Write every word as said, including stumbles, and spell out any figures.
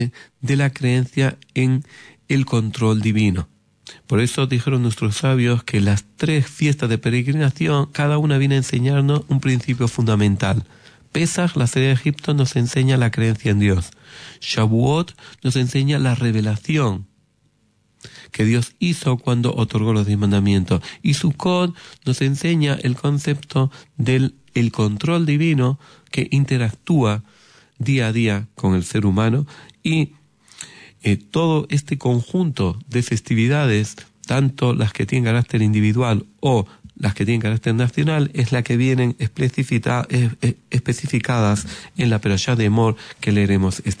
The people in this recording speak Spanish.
de la creencia en el control divino. Por eso dijeron nuestros sabios que las tres fiestas de peregrinación, cada una viene a enseñarnos un principio fundamental. Pesaj, la salida de Egipto, nos enseña la creencia en Dios. Shavuot nos enseña la revelación que Dios hizo cuando otorgó los diez mandamientos. Y Sukkot nos enseña el concepto del el control divino que interactúa día a día con el ser humano, y eh, todo este conjunto de festividades, tanto las que tienen carácter individual o las que tienen carácter nacional, es la que vienen especificadas en la Perashá de Emor que leeremos esta